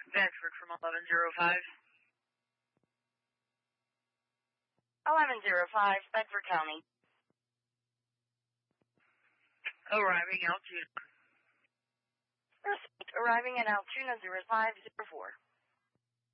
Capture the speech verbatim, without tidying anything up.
Bedford from eleven zero five. eleven zero five, Bedford County. Arriving Altoona. Arriving at Altoona zero five zero four.